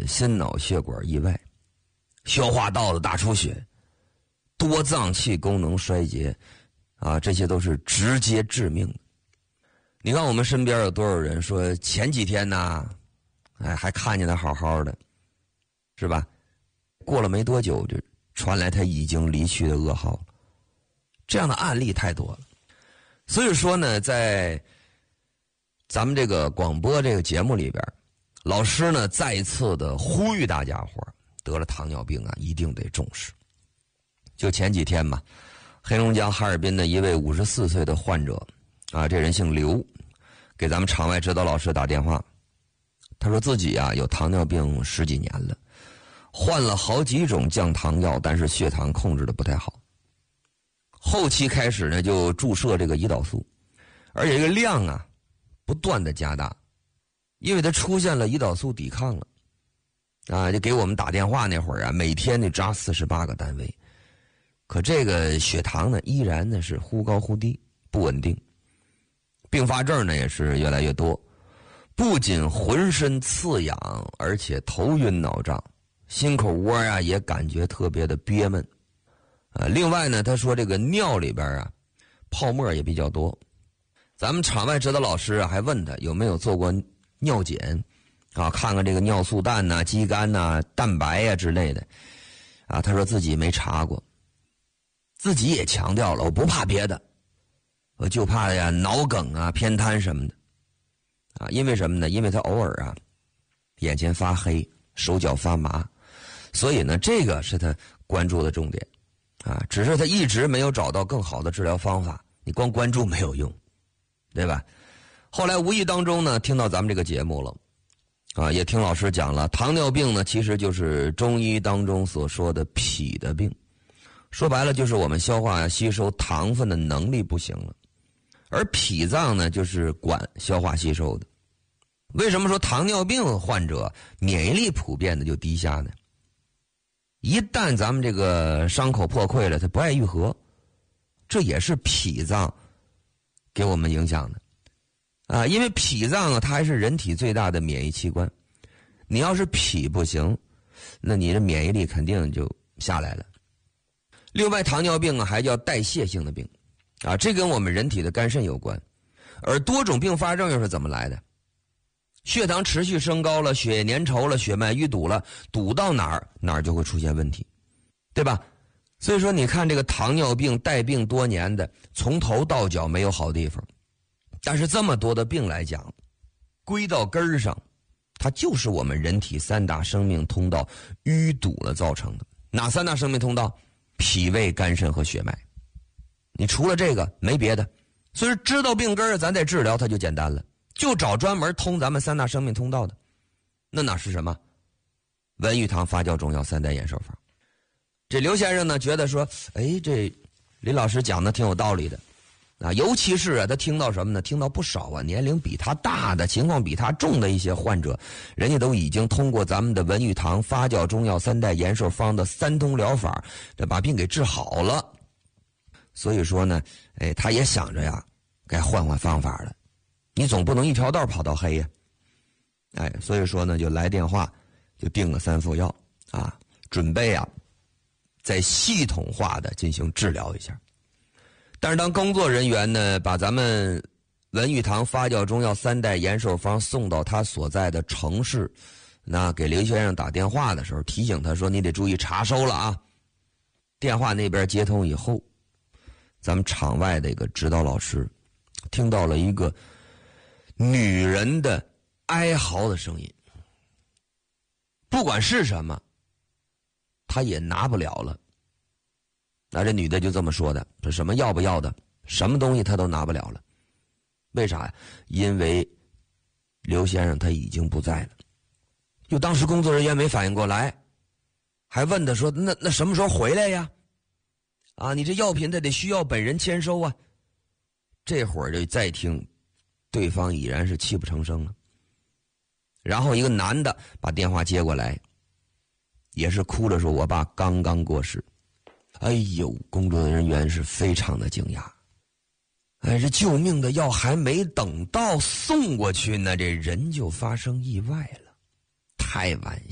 心脑血管意外、消化道的大出血、多脏器功能衰竭啊，这些都是直接致命的。你看我们身边有多少人说前几天呢，还看见他好好的，是吧？过了没多久就传来他已经离去的噩耗了。这样的案例太多了。所以说呢，在咱们这个广播这个节目里边，老师呢再一次的呼吁大家伙得了糖尿病啊，一定得重视。就前几天嘛，黑龙江哈尔滨的一位54岁的患者啊，这人姓刘，给咱们场外指导老师打电话，他说自己啊有糖尿病10几年了，换了好几种降糖药，但是血糖控制的不太好。后期开始呢就注射这个胰岛素，而且这个量啊不断的加大，因为他出现了胰岛素抵抗了啊，就给我们打电话那会儿啊，每天得扎48个单位，可这个血糖呢依然呢是忽高忽低，不稳定，并发症呢也是越来越多，不仅浑身刺痒，而且头晕脑胀，心口窝啊也感觉特别的憋闷。另外呢，他说这个尿里边啊泡沫也比较多。咱们场外指导老师还问他有没有做过尿检啊，看看这个尿素氮呐、肌酐呐、蛋白呀之类的啊，他说自己没查过，自己也强调了我不怕别的，我就怕呀脑梗啊、偏瘫什么的啊。因为什么呢？因为他偶尔啊眼前发黑、手脚发麻，所以呢这个是他关注的重点啊，只是他一直没有找到更好的治疗方法，你光关注没有用，对吧？后来无意当中呢听到咱们这个节目了啊，也听老师讲了，糖尿病呢其实就是中医当中所说的脾的病，说白了就是我们消化吸收糖分的能力不行了，而脾脏呢就是管消化吸收的。为什么说糖尿病患者免疫力普遍的就低下呢？一旦咱们这个伤口破溃了，它不爱愈合，这也是脾脏给我们影响的啊。因为脾脏啊，它还是人体最大的免疫器官，你要是脾不行，那你的免疫力肯定就下来了。另外，糖尿病啊还叫代谢性的病啊，这跟我们人体的肝肾有关。而多种并发症又是怎么来的？血糖持续升高了，血液粘稠了，血脉淤堵了，堵到哪儿就会出现问题，对吧？所以说你看这个糖尿病带病多年的，从头到脚没有好地方，但是这么多的病来讲，归到根儿上，它就是我们人体3大生命通道淤堵了造成的。哪3大生命通道？脾胃、肝肾和血脉。你除了这个没别的，所以知道病根儿，咱得治疗它就简单了，就找专门通咱们3大生命通道的。那哪是什么？文玉堂发酵中药3代延寿方。这刘先生呢觉得说，哎，这林老师讲的挺有道理的啊，尤其是啊他听到什么呢？听到不少啊年龄比他大的、情况比他重的一些患者，人家都已经通过咱们的文玉堂发酵中药3代延寿方的3通疗法，这把病给治好了。所以说呢，哎，他也想着呀，该换换方法了。你总不能一条道跑到黑呀，哎，所以说呢，就来电话，就订了3副药啊，准备啊，再系统化的进行治疗一下。但是当工作人员呢，把咱们文玉堂发酵中药3代延寿方送到他所在的城市，那给刘先生打电话的时候，提醒他说：“你得注意查收了啊。”电话那边接通以后，咱们场外的一个指导老师听到了一个女人的哀嚎的声音，不管是什么，她也拿不了了。那这女的就这么说的，这什么要不要的，什么东西她都拿不了了。为啥呀？因为刘先生他已经不在了。就当时工作人员没反应过来，还问他说：“那什么时候回来呀？啊，你这药品他得需要本人签收啊。”这会儿就再听，对方已然是泣不成声了。然后一个男的把电话接过来，也是哭着说：“我爸刚刚过世。”哎呦，工作人员是非常的惊讶。哎，这救命的药还没等到送过去呢，这人就发生意外了，太惋惜。